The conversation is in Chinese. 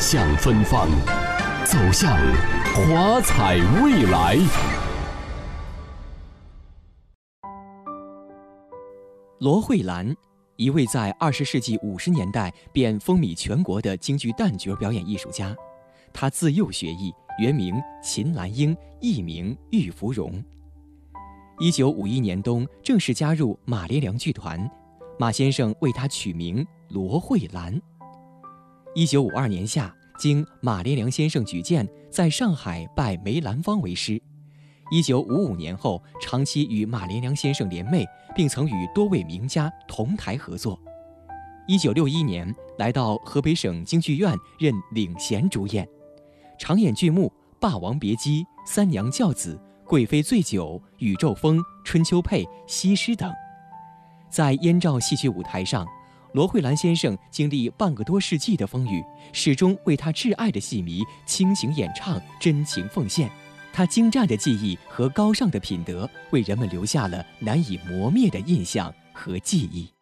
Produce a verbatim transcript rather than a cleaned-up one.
象芬芳，走向华彩未来。 罗慧兰，一位在二十世纪五十年代便风靡全国的京剧旦角表演艺术家。她自幼学艺，原名秦兰英，艺名玉芙蓉。一九五一年冬，正式加入马连良剧团，马先生为她取名罗慧兰。一九五二年夏，经马连良先生举荐，在上海拜梅兰芳为师。一九五五年后，长期与马连良先生联袂，并曾与多位名家同台合作。一九六一年，来到河北省京剧院任领衔主演，常演剧目《霸王别姬》《三娘教子》《贵妃醉酒》《宇宙风》《春秋配》《西施》等。在燕赵戏曲舞台上，罗慧兰先生经历半个多世纪的风雨，始终为他挚爱的戏迷倾情演唱，真情奉献。他精湛的技艺和高尚的品德，为人们留下了难以磨灭的印象和记忆。